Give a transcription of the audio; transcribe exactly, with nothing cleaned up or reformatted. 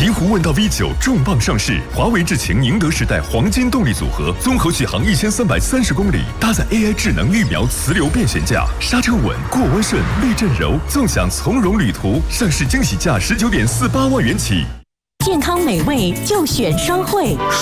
鹈鹕问道 V 九重磅上市，华为智擎宁德时代黄金动力组合，综合续航一千三百三十公里，搭载 A I 智能预瞄磁流变悬架，刹车稳，过弯顺，避震柔，纵享从容旅途。上市惊喜价十九点四八万元起。 健康美味就选双汇。